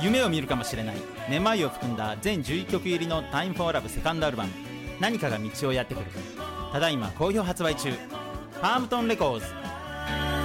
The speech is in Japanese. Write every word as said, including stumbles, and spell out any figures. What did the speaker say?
夢を見るかもしれないめまいを含んだ全じゅういっきょく入りの Time for Love セカンドアルバム何かが道をやってくる、ただいま好評発売中。パームトンレコーズ。